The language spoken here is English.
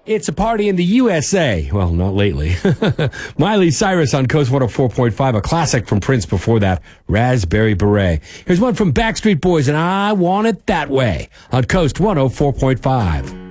It's a party in the USA. Well, not lately. Miley Cyrus on Coast 104.5, a classic from Prince before that, Raspberry Beret. Here's one from Backstreet Boys, and I Want It That Way on Coast 104.5.